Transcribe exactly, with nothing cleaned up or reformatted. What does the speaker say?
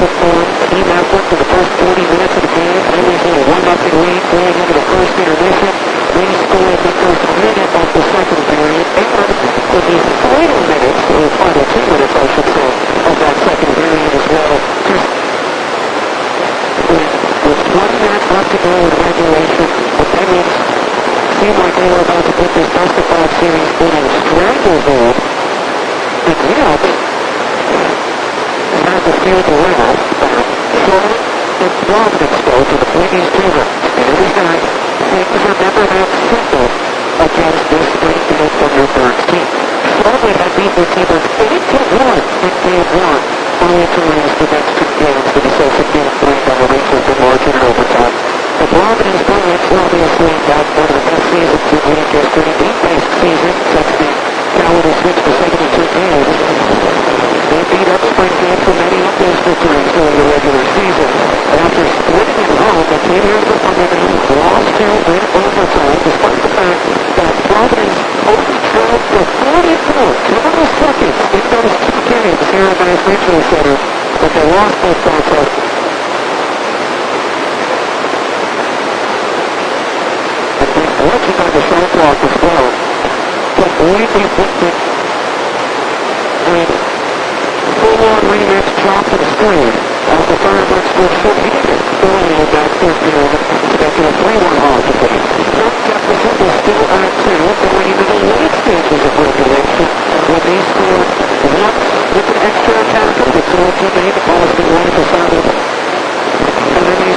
performed team effort for the first forty minutes of the game. Irish had a one-nothing lead going into the first intermission. They scored the first minute of the second period, and for the final minutes, or final two minutes, I should say, of that second period as well. Just with, with twenty minutes left to go in regulation, the Penguins seemed like they were about to put this best of five series in a stranglehold, and yet had the field around back, Charlotte and Providence go to the Blingies River. And it is that things are never that simple against this Springfield Thunderbirds team. Charlotte had beat their team eight to one in game one, only to lose the next two games to the Celtic game three by a reach-open margin in overtime. The Providence Bruins obviously had one of the best seasons in league history, the best season since the calendar switched to seventy-two games. They beat up Springfield for many of those victories during the regular season. After splitting at home, the Canadians of Thunderbirds lost to in overtime, despite the fact that Providence only trailed for forty-four total seconds in those two games here at the Metro Center, but they lost both contests. And they're working on the shot clock as well. Completely flipped it. And full-on remix drop to the screen as the Thunderbirds were short-handed early in that third period, expecting a three one off the game. Kirk Jefferson was still at two going into the late stages of regulation when they scored one with an extra attacker. The two team made the Boston one to Saturday. And then they